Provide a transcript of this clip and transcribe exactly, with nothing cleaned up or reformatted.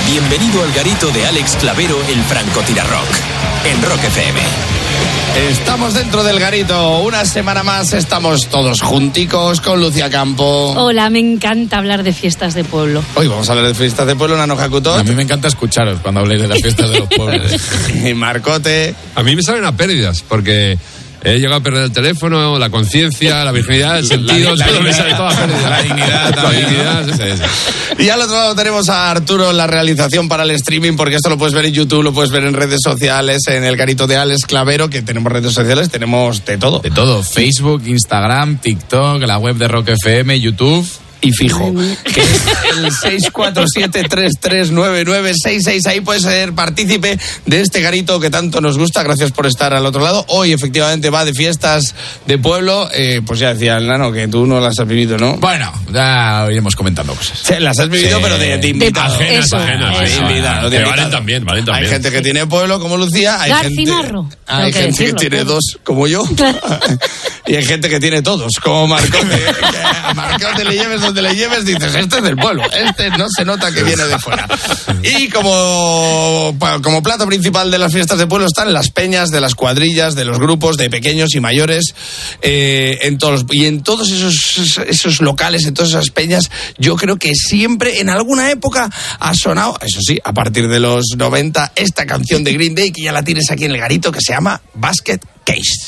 Bienvenido al garito de Alex Clavero, el francotirarrock, en Rock F M. Estamos dentro del garito, una semana más estamos todos junticos con Lucía Campo. Hola, me encanta hablar de fiestas de pueblo. Hoy vamos a hablar de fiestas de pueblo, Nano Hakutot. A mí me encanta escucharos cuando habléis de las fiestas de los pueblos. Y Marcote. A mí me salen a pérdidas, porque he llegado a perder el teléfono, la conciencia, la virginidad, el sentido, la, la, todo la, me sale toda pérdida. La dignidad también. La dignidad, sí, sí. Y al otro lado tenemos a Arturo en la realización para el streaming, porque esto lo puedes ver en YouTube, lo puedes ver en redes sociales, en el garito de Alex Clavero, que tenemos redes sociales, tenemos de todo. De todo, Facebook, Instagram, TikTok, la web de Rock F M, YouTube. Y fijo, que es el seis cuatro siete, tres tres nueve nueve seis seis. Ahí puedes ser partícipe de este garito que tanto nos gusta. Gracias por estar al otro lado. Hoy efectivamente va de fiestas de pueblo. Eh, pues ya decía el Nano que tú no las has vivido, ¿no? Bueno, ya iremos comentando cosas. Sí, las has vivido, sí, pero de, de invitado. Ajenas, Eso, ajenas. eso. De invitado, de que invitado. valen también, valen también. Hay gente que tiene pueblo como Lucía. Hay Garcimarro, gente, hay que gente que decirlo, tiene claro. dos como yo. Claro. Y hay gente que tiene todos, como Marcote. Que a Marcote le lleves donde le lleves, dices, este es del pueblo, este no se nota que viene de fuera. Y como, como plato principal de las fiestas de pueblo están las peñas de las cuadrillas, de los grupos de pequeños y mayores, eh, en todos, y en todos esos, esos locales, en todas esas peñas, yo creo que siempre, en alguna época, ha sonado, eso sí, a partir de los noventa, esta canción de Green Day, que ya la tienes aquí en el garito, que se llama Basket Case.